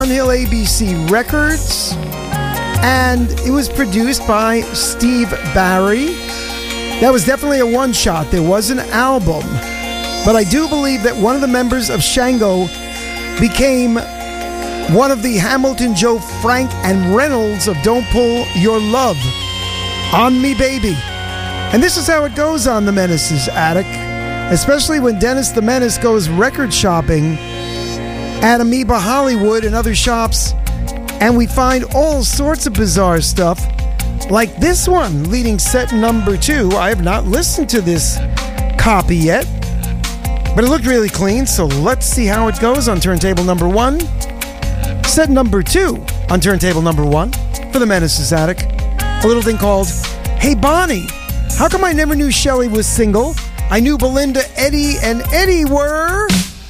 Hill ABC Records, and it was produced by Steve Barry. That was definitely a one-shot. There was an album, but I do believe that one of the members of Shango became one of the Hamilton, Joe Frank, and Reynolds of Don't Pull Your Love on Me Baby. And this is how it goes on the Menace's Attic, especially when Dennis the Menace goes record shopping at Amoeba Hollywood and other shops, and we find all sorts of bizarre stuff, like this one leading set number 2. I have not listened to this copy yet, but it looked really clean, so let's see how it goes on turntable number 1. Set number 2 on turntable number 1 for the Menace's Attic. A little thing called Hey Bonnie. How come I never knew Shelley was single? I knew Belinda, Eddie, and Eddie were...